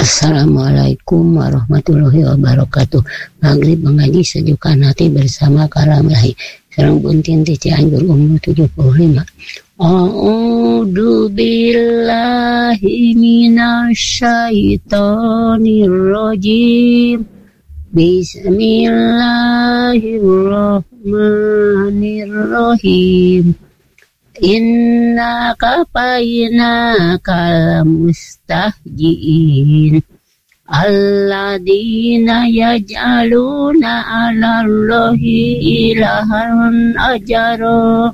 Assalamualaikum warahmatullahi wabarakatuh. Maghrib mengaji sejukkan hati bersama Kalam Lahi. Serang Buntin di Cianjur umur 75. A'udzu billahi minasyaitonir rajim. Bismillahirrahmanirrahim. Inna kafaina kal mustahjiin alladzina yaj'aluna 'alallahi ilahan ajara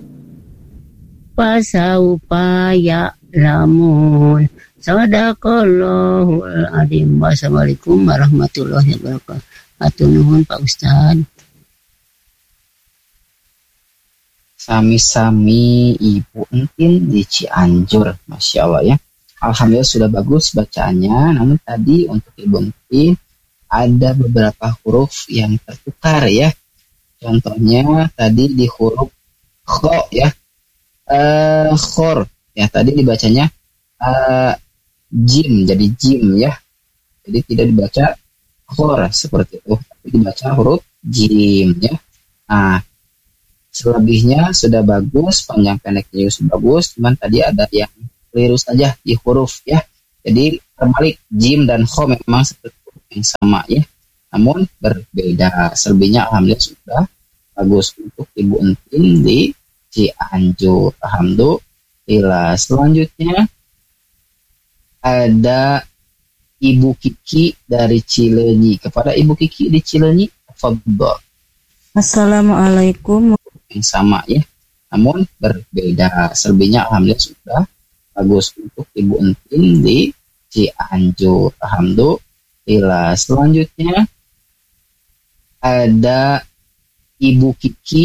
fasaufa ya'lamun. Shadaqallahul adzim. Wassalamualaikum warahmatullahi wabarakatuh. Nuhun Pak Ustaz. Sami-sami Ibu Entin di Cianjur, Masya Allah ya. Alhamdulillah sudah bagus bacaannya. Namun tadi untuk Ibu Entin ada beberapa huruf yang tertukar ya. Contohnya tadi di huruf kho ya, khor ya, tadi dibacanya jim, jadi jim ya. Jadi tidak dibaca khor seperti itu, tapi dibaca huruf jim ya. Nah, selebihnya sudah bagus, panjang pendeknya sudah bagus, cuman tadi ada yang keliru saja di huruf ya. Jadi terbalik, jim dan kho memang seperti yang sama ya, namun berbeda. Selebihnya alhamdulillah sudah bagus untuk Ibu Entin di Cianjur. Alhamdulillah. Selanjutnya ada Ibu Kiki dari Cileunyi. Kepada Ibu Kiki di Cileunyi, fadhol. Assalamualaikum. Yang sama ya, namun berbeda. Selebihnya alhamdulillah sudah bagus untuk Ibu Entin di Cianjur. Alhamdulillah. Selanjutnya ada Ibu Kiki